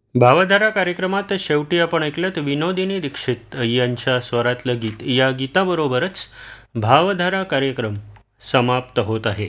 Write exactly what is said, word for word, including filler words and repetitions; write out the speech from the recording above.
भावधारा कार्यक्रमात शेवटी आपण ऐकलं विनोदिनी दीक्षित यांच्या स्वरातलं गीत. या गीताबरोबरच भावधारा कार्यक्रम समाप्त होत आहे.